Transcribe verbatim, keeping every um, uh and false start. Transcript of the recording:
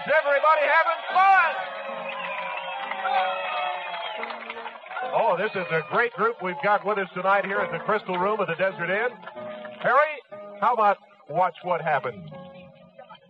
everybody having fun? Oh, this is a great group we've got with us tonight here at the Crystal Room of the Desert Inn. Harry, how about Watch What Happens?